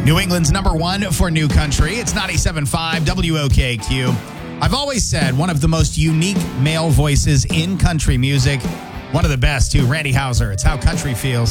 New England's number one for new country. It's 97.5 WOKQ. I've always said one of the most unique male voices in country music. One of the best, too. Randy Houser. It's how country feels.